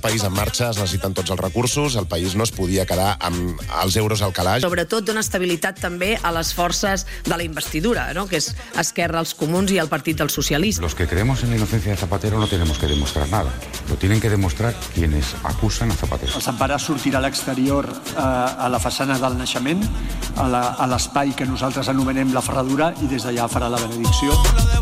País en marxa, es necessiten tots els recursos, el país no es podia quedar amb els euros al calaix. Sobretot dona estabilitat també a les forces de la investidura, no? Que és Esquerra, els Comuns i el Partit dels Socialistes. Los que creemos en la inocencia de Zapatero no tenemos que demostrar nada. Lo tienen que demostrar quienes acusan a Zapatero. El Santpedor sortirà a l'exterior a la façana del naixement, a l'espai que nosaltres anomenem la ferradura, i des d'allà farà la benedicció.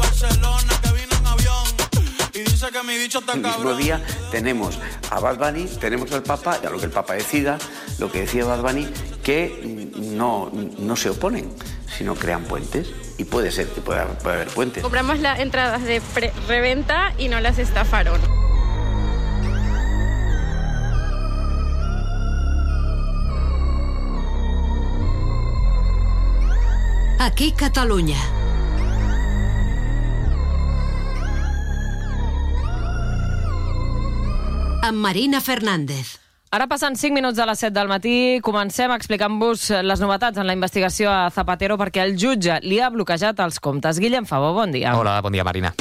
El mismo día tenemos a Bad Bunny, tenemos al Papa, y a lo que el Papa decida, lo que decía Bad Bunny, que no se oponen, sino crean puentes. Y puede ser que pueda haber puentes. Compramos las entradas de reventa y no las estafaron. Aquí Catalunya. Amb Marina Fernández. Ara passen 5 minuts de les 7 del matí, comencem explicant-vos les novetats en la investigació a Zapatero perquè el jutge li ha bloquejat els comptes. Guillem Favó, bon dia. Hola, bon dia, Marina.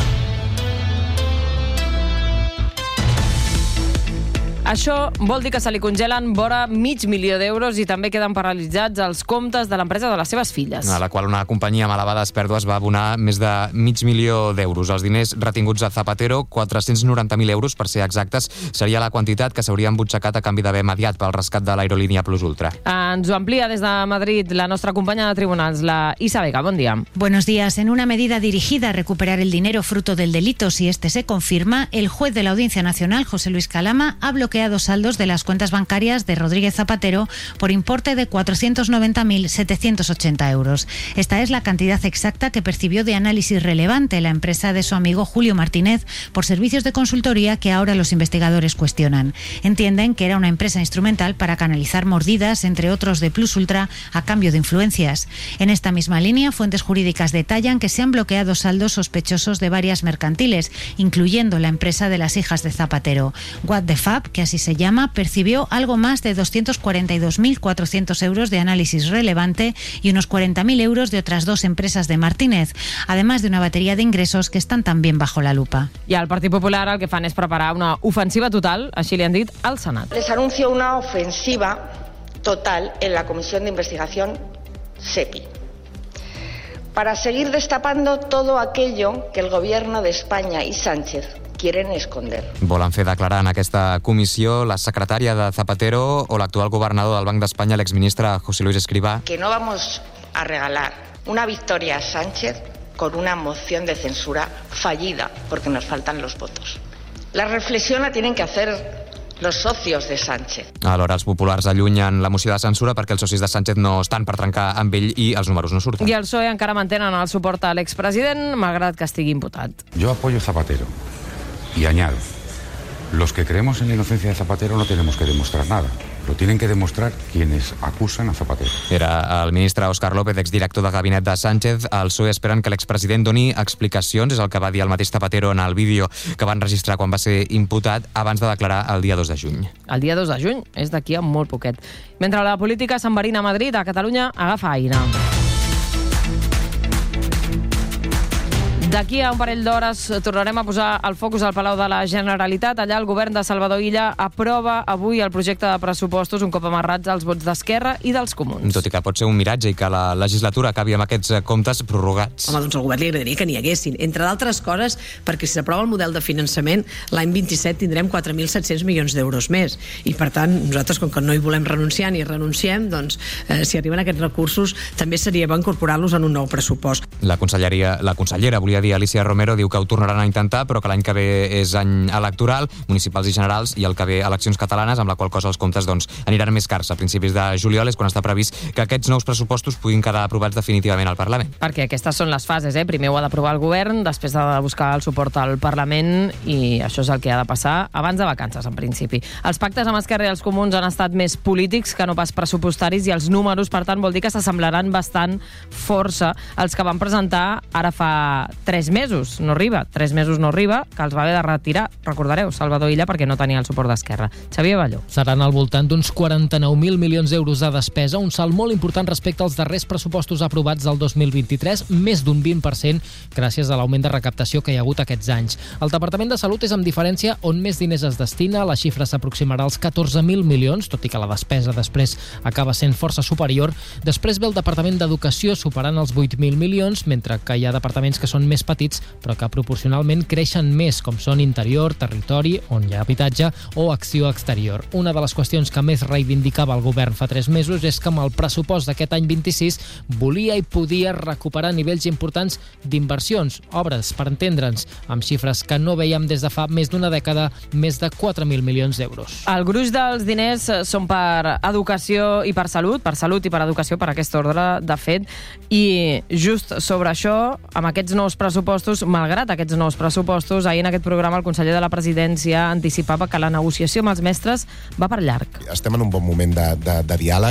Això vol dir que se li congelen vora $500.000 i també queden paralitzats els comptes de l'empresa de les seves filles. A la qual una companyia amb elevades pèrdues va abonar més de $500.000. Els diners retinguts a Zapatero, 490.000 euros per ser exactes, seria la quantitat que s'hauria embutxacat a canvi d'haver mediat pel rescat de l'aerolínia Plus Ultra. Ens ho amplia des de Madrid la nostra companya de tribunals, la Isa Vega. Bon dia. Buenos días. En una medida dirigida a recuperar el dinero fruto del delito, si este se confirma, el juez de la Audiencia Nacional, José Luis Calama, ha bloqueado saldos de las cuentas bancarias de Rodríguez Zapatero por importe de 490.780 euros. Esta es la cantidad exacta que percibió de Análisis Relevante, la empresa de su amigo Julio Martínez, por servicios de consultoría que ahora los investigadores cuestionan. Entienden que era una empresa instrumental para canalizar mordidas, entre otros de Plus Ultra, a cambio de influencias. En esta misma línea, fuentes jurídicas detallan que se han bloqueado saldos sospechosos de varias mercantiles, incluyendo la empresa de las hijas de Zapatero. What the Fab, que así se llama, percibió algo más de 242.400 euros de Análisis Relevante y unos 40.000 euros de otras dos empresas de Martínez, además de una batería de ingresos que están también bajo la lupa. I al Partit Popular el que fan és preparar una ofensiva total, així li han dit al Senat. Les anuncio una ofensiva total en la Comisión de Investigación SEPI para seguir destapando todo aquello que el Gobierno de España y Sánchez quieren esconder. Volen fer declarar en aquesta comissió la secretària de Zapatero o l'actual governador del Banc d'Espanya, l'exministre José Luis Escrivá. Que no vamos a regalar una victoria a Sánchez con una moción de censura fallida, porque nos faltan los votos. La reflexión la tienen que hacer los socios de Sánchez. Alhora, els populars allunyen la moció de censura perquè els socis de Sánchez no estan per trencar amb ell i els números no surten. I el PSOE encara mantenen el suport a l'expresident, malgrat que estigui imputat. Yo apoyo Zapatero y añado, los que creemos en la inocencia de Zapatero no tenemos que demostrar nada. Lo tienen que demostrar quienes acusan a Zapatero. Era el ministre Óscar López, exdirector de gabinet de Sánchez. El PSOE esperen que l'expresident doni explicacions, és el que va dir el mateix Zapatero en el vídeo que van registrar quan va ser imputat abans de declarar el dia 2 de juny. El dia 2 de juny és d'aquí a molt poquet. Mentre la política s'enverina a Madrid, a Catalunya agafa aire. D'aquí a un parell d'hores tornarem a posar el focus al Palau de la Generalitat. Allà el govern de Salvador Illa aprova avui el projecte de pressupostos un cop amarrats als vots d'Esquerra i dels Comuns. Tot i que pot ser un miratge i que la legislatura acabi amb aquests comptes prorrogats. Home, doncs al govern li agradaria que n'hi haguessin, entre d'altres coses, perquè si s'aprova el model de finançament, l'any 27 tindrem 4.700 milions d'euros més. I per tant, nosaltres, com que no hi volem renunciar ni renunciem, doncs si arriben aquests recursos també seria bo incorporar-los en un nou pressupost. La consellera volia dir, Alicia Romero, diu que ho tornaran a intentar, però que l'any que ve és any electoral, municipals i generals, i el que ve eleccions catalanes, amb la qual cosa els comptes aniran més cars. A principis de juliol és quan està previst que aquests nous pressupostos puguin quedar aprovats definitivament al Parlament. Perquè aquestes són les fases, Primer ho ha d'aprovar el govern, després ha de buscar el suport al Parlament, i això és el que ha de passar abans de vacances, en principi. Els pactes amb Esquerra i els Comuns han estat més polítics que no pas pressupostaris, i els números, per tant, vol dir que s'assemblaran bastant força als que van presentar ara fa 3 mesos no arriba, que els va haver de retirar, recordareu, Salvador Illa, perquè no tenia el suport d'Esquerra. Xavier Balló. Seran al voltant d'uns 49.000 milions d'euros de despesa, un salt molt important respecte als darrers pressupostos aprovats del 2023, més d'un 20% gràcies a l'augment de recaptació que hi ha hagut aquests anys. El Departament de Salut és amb diferència on més diners es destina, la xifra s'aproximarà als 14.000 milions, tot i que la despesa després acaba sent força superior. Després ve el Departament d'Educació superant els 8.000 milions, mentre que hi ha departaments que són més petits però que proporcionalment creixen més, com són Interior, Territori, on hi ha habitatge, o Acció Exterior. Una de les qüestions que més reivindicava el govern fa 3 mesos és que amb el pressupost d'aquest any 26 volia i podia recuperar nivells importants d'inversions, obres, per entendre'ns, amb xifres que no veiem des de fa més d'una dècada, més de 4.000 milions d'euros. El gruix dels diners són per educació i per salut i per educació, per aquest ordre, de fet, i just sobre això, amb aquests nous pressupostos, malgrat aquests nous pressupostos, ahir en aquest programa el conseller de la Presidència anticipava que la negociació amb els mestres va per llarg. Estem en un bon moment de diàleg.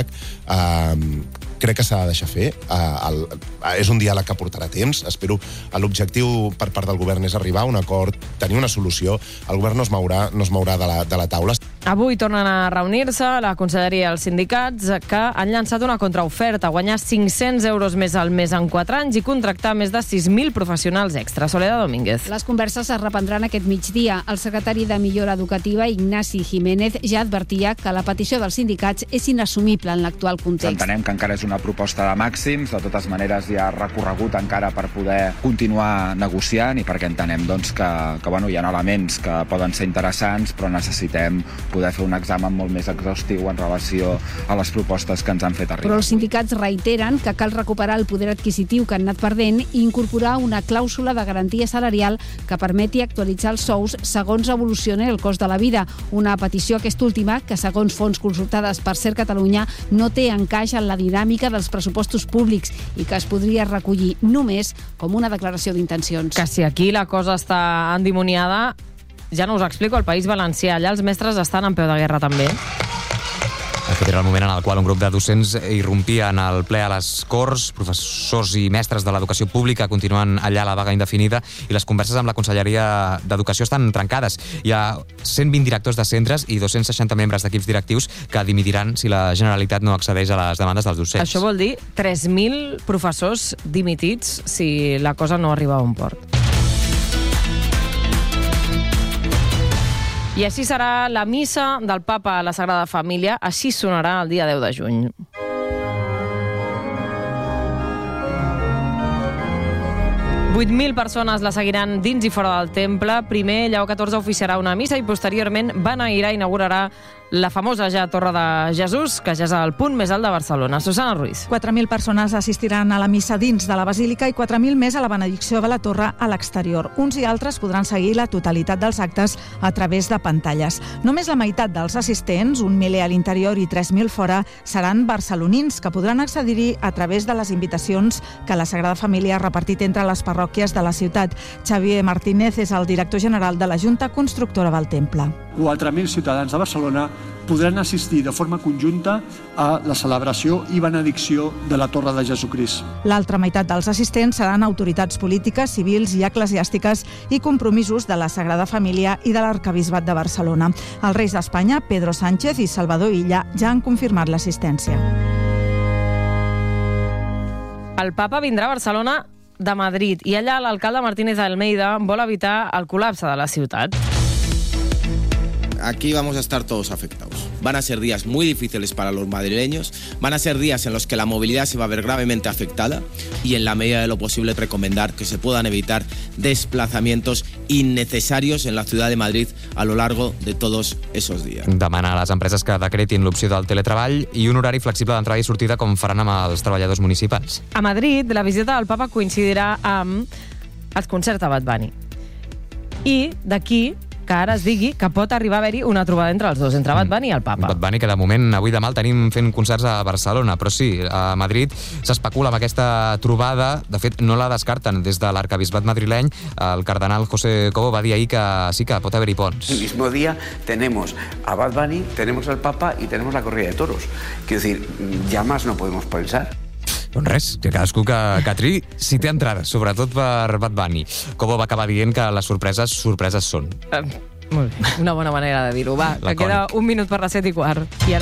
Crec que s'ha de deixar fer. És un diàleg que portarà temps. Espero l'objectiu per part del govern és arribar a un acord, tenir una solució. El govern no es mourà de la taula. Avui tornen a reunir-se la Conselleria i els sindicats, que han llançat una contraoferta, guanyar 500 euros més al mes en 4 anys i contractar més de 6.000 professionals extra. Soledad Domínguez. Les converses es reprendran aquest migdia. El secretari de Millora Educativa, Ignasi Jiménez, ja advertia que la petició dels sindicats és inassumible en l'actual context. Entenem que encara és una proposta de màxims, de totes maneres hi ha recorregut encara per poder continuar negociant i perquè entenem que hi ha elements que poden ser interessants, però necessitem poder fer un examen molt més exhaustiu en relació a les propostes que ens han fet arribar. Però els sindicats reiteren que cal recuperar el poder adquisitiu que han anat perdent i incorporar una clàusula de garantia salarial que permeti actualitzar els sous segons evolucioni el cost de la vida. Una petició aquesta última que, segons fonts consultades per Ser Catalunya, no té encaix en la dinàmica dels pressupostos públics i que es podria recollir només com una declaració d'intencions. Que si aquí la cosa està endimoniada, ja no us explico, al País Valencià, allà els mestres estan en peu de guerra també. Aquest era el moment en el qual un grup de docents irrompia en el ple a les Corts, professors i mestres de l'educació pública continuen allà a la vaga indefinida i les converses amb la Conselleria d'Educació estan trencades. Hi ha 120 directors de centres i 260 membres d'equips directius que dimitiran si la Generalitat no accedeix a les demandes dels docents. Això vol dir 3.000 professors dimitits si la cosa no arriba a un port. I així serà la missa del Papa a la Sagrada Família. Així sonarà el dia 10 de juny. .000 persones la seguiran dins i fora del temple. Primer, Lleó XIV oficiarà una missa i posteriorment beneirà i inaugurarà la famosa ja Torre de Jesús, que ja és al punt més alt de Barcelona. Susana Ruiz. 4.000 persones assistiran a la missa dins de la Basílica i 4.000 més a la benedicció de la Torre a l'exterior. Uns i altres podran seguir la totalitat dels actes a través de pantalles. Només la meitat dels assistents, 1 miler a l'interior i 3.000 fora, seran barcelonins, que podran accedir-hi a través de les invitacions que la Sagrada Família ha repartit entre les parròquies de la ciutat. Xavier Martínez és el director general de la Junta Constructora del Temple. 4.000 ciutadans de Barcelona podran assistir de forma conjunta a la celebració i benedicció de la Torre de Jesucrist. L'altra meitat dels assistents seran autoritats polítiques, civils i eclesiàstiques i compromisos de la Sagrada Família i de l'Arquebisbat de Barcelona. Els reis d'Espanya, Pedro Sánchez i Salvador Illa, ja han confirmat l'assistència. El papa vindrà a Barcelona de Madrid i allà l'alcalde Martínez Almeida vol evitar el col·lapse de la ciutat. Aquí vamos a estar todos afectados. Van a ser días muy difíciles para los madrileños, van a ser días en los que la movilidad se va a ver gravemente afectada y en la medida de lo posible recomendar que se puedan evitar desplazamientos innecesarios en la ciudad de Madrid a lo largo de todos esos días. Demana a les empreses que decretin l'opció del teletreball i un horari flexible d'entrada i sortida com faran amb els treballadors municipals. A Madrid, la visita del papa coincidirà amb els concerts de Bad Bunny. I d'aquí que ara es digui que pot arribar a haver-hi una trobada entre els dos, entre Bad Bunny i el Papa. Bad Bunny, que de moment, avui demà el tenim fent concerts a Barcelona, però sí, a Madrid s'especula amb aquesta trobada. De fet, no la descarten des de l'arquebisbat madrileny. El cardenal José Cobo va dir ahir que sí que pot haver-hi ponts. El mismo día tenemos a Bad Bunny, tenemos al Papa y tenemos la corrida de toros. Quiero decir, ya más no podemos pensar. Doncs res, que cadascú que triï si té entrades, sobretot per Bad Bunny. Cobo va acabar dient que les sorpreses són. Molt bé, una bona manera de dir-ho. Va, que queda 1 minut per les 7:15.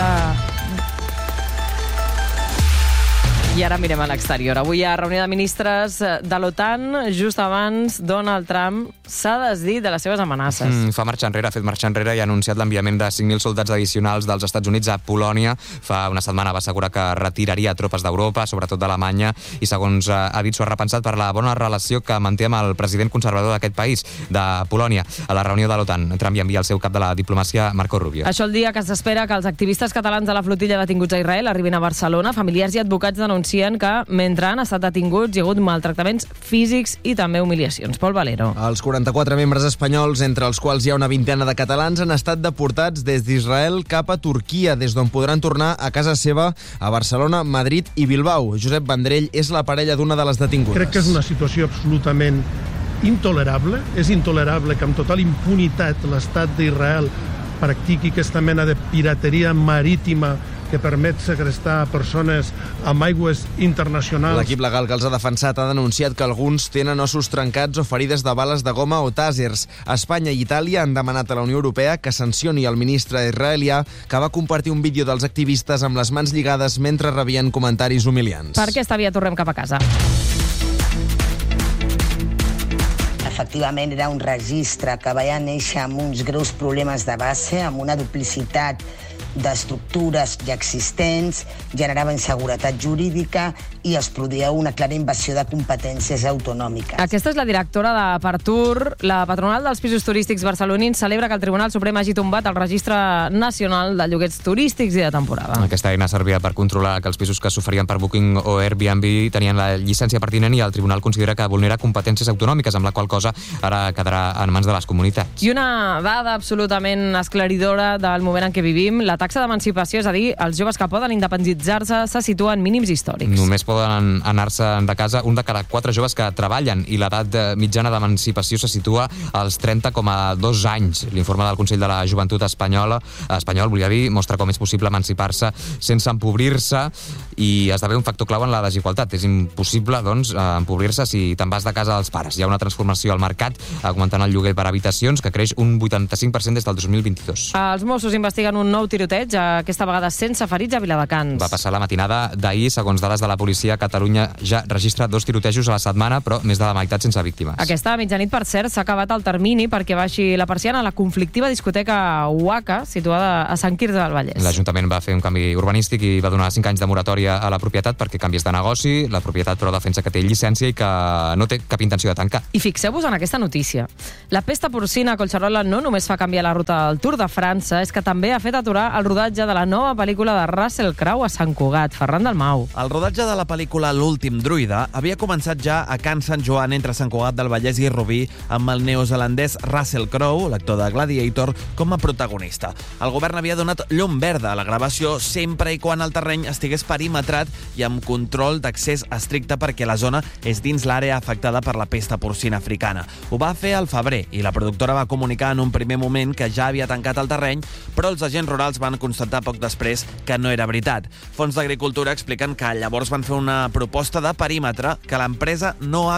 I ara mirem a l'exterior. Avui hi ha reunió de ministres de l'OTAN. Just abans, Donald Trump s'ha desdit de les seves amenaces. Ha fet marxa enrere i ha anunciat l'enviament de 5.000 soldats addicionals dels Estats Units a Polònia. Fa una setmana va assegurar que retiraria tropes d'Europa, sobretot d'Alemanya, i segons ha dit, s'ho ha repensat per la bona relació que manté amb el president conservador d'aquest país, de Polònia. A la reunió de l'OTAN, Trump hi envia el seu cap de la diplomàcia, Marco Rubio. Això el dia que s'espera que els activistes catalans de la flotilla detinguts a Israel arribin a Barcelona. Familiars i advocats denuncien que mentre han estat detinguts hi ha hagut maltractaments físics i també humiliacions. Pol Valero. Els 44 membres espanyols, entre els quals hi ha una vintena de catalans, han estat deportats des d'Israel cap a Turquia, des d'on podran tornar a casa seva a Barcelona, Madrid i Bilbao. Josep Vendrell és la parella d'una de les detingudes. Crec que és una situació absolutament intolerable. És intolerable que amb total impunitat l'estat d'Israel practiqui aquesta mena de pirateria marítima que permet segrestar persones amb aigües internacionals. L'equip legal que els ha defensat ha denunciat que alguns tenen ossos trencats o ferides de bales de goma o tàsers. Espanya i Itàlia han demanat a la Unió Europea que sancioni el ministre israelià que va compartir un vídeo dels activistes amb les mans lligades mentre rebien comentaris humiliants. Per aquesta via tornem cap a casa. Efectivament, era un registre que va néixer amb uns greus problemes de base, amb una duplicitat d'estructures ja existents, generava inseguretat jurídica i es produïa una clara invasió de competències autonòmiques. Aquesta és la directora de Partur. La patronal dels pisos turístics barcelonins celebra que el Tribunal Suprem hagi tombat el Registre Nacional de Lloguers Turístics i de temporada. Aquesta eina servia per controlar que els pisos que s'oferien per Booking o Airbnb tenien la llicència pertinent i el Tribunal considera que vulnera competències autonòmiques, amb la qual cosa ara quedarà en mans de les comunitats. I una dada absolutament esclaridora del moment en què vivim, la taxa d'emancipació, és a dir, els joves que poden independitzar-se, se situa en mínims històrics. Només poden anar-se'n de casa un de cada 4 joves que treballen i l'edat mitjana d'emancipació se situa als 30,2 anys. L'informe del Consell de la Joventut espanyol, volia dir, mostra com és possible emancipar-se sense empobrir-se i esdevé un factor clau en la desigualtat. És impossible, doncs, empobrir-se si te'n vas de casa als pares. Hi ha una transformació al mercat, augmentant el lloguer per habitacions, que creix un 85% des del 2022. Els Mossos investiguen un nou tiroteig, aquesta vegada sense ferits, a Viladecans. Va passar la matinada d'ahir. Segons dades de la policia, Catalunya ja registra 2 tirotejos a la setmana, però més de la meitat sense víctimes. Aquesta mitjanit, per cert, s'ha acabat el termini perquè baixi la persiana a la conflictiva discoteca Uaca, situada a Sant Quirze del Vallès. L'Ajuntament va fer un canvi urbanístic i va donar 5 anys de moratòria a la propietat perquè canviés de negoci. La propietat, però, defensa que té llicència i que no té cap intenció de tancar. I fixeu-vos en aquesta notícia. La pesta porcina a Collserola no només fa canviar la ruta del Tour de França, és que també ha fet aturar el rodatge de la nova pel·lícula de Russell Crowe a Sant Cugat. Ferran Dalmau. El rodatge de la pel·lícula L'últim druida havia començat ja a Can Sant Joan, entre Sant Cugat del Vallès i Rubí, amb el neozelandès Russell Crowe, l'actor de Gladiator, com a protagonista. El govern havia donat llum verda a la gravació sempre i quan el terreny estigués perimetrat i amb control d'accés estricte perquè la zona és dins l'àrea afectada per la pesta porcina africana. Ho va fer al febrer i la productora va comunicar en un primer moment que ja havia tancat el terreny, però els agents rurals van constatar poc després que no era veritat. Fons d'Agricultura expliquen que llavors van fer una proposta de perímetre que l'empresa no ha